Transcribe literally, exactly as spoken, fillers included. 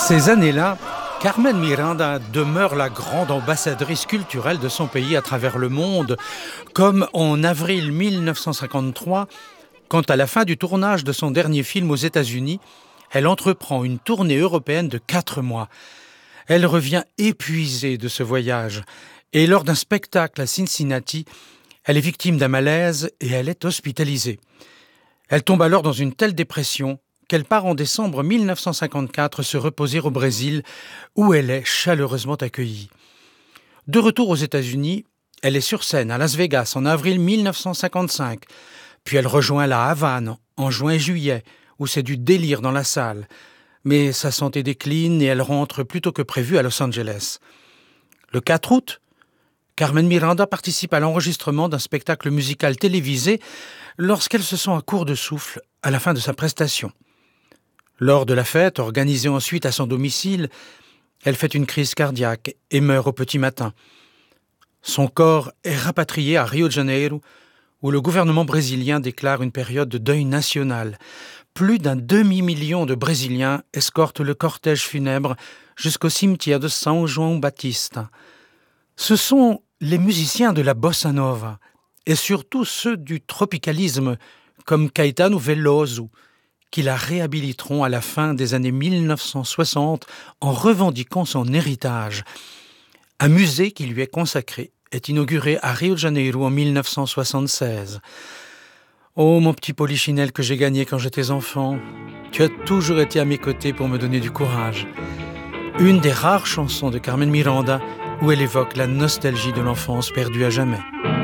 Ces années-là, Carmen Miranda demeure la grande ambassadrice culturelle de son pays à travers le monde, comme en avril mille neuf cent cinquante-trois, quand à la fin du tournage de son dernier film aux États-Unis, elle entreprend une tournée européenne de quatre mois. Elle revient épuisée de ce voyage, et lors d'un spectacle à Cincinnati, elle est victime d'un malaise et elle est hospitalisée. Elle tombe alors dans une telle dépression qu'elle part en décembre mille neuf cent cinquante-quatre se reposer au Brésil, où elle est chaleureusement accueillie. De retour aux États-Unis, elle est sur scène à Las Vegas en avril mille neuf cent cinquante-cinq, puis elle rejoint la Havane en juin et juillet, où c'est du délire dans la salle. Mais sa santé décline et elle rentre plus tôt que prévu à Los Angeles. Le quatre août, Carmen Miranda participe à l'enregistrement d'un spectacle musical télévisé lorsqu'elle se sent à court de souffle à la fin de sa prestation. Lors de la fête, organisée ensuite à son domicile, elle fait une crise cardiaque et meurt au petit matin. Son corps est rapatrié à Rio de Janeiro, où le gouvernement brésilien déclare une période de deuil national. Plus d'un demi-million de Brésiliens escortent le cortège funèbre jusqu'au cimetière de São João Batista. Ce sont les musiciens de la bossa nova, et surtout ceux du tropicalisme, comme Caetano Veloso, qui la réhabiliteront à la fin des années mille neuf cent soixante en revendiquant son héritage. Un musée qui lui est consacré est inauguré à Rio de Janeiro en mille neuf cent soixante-seize. Oh, mon petit polichinelle que j'ai gagné quand j'étais enfant, tu as toujours été à mes côtés pour me donner du courage. Une des rares chansons de Carmen Miranda où elle évoque la nostalgie de l'enfance perdue à jamais.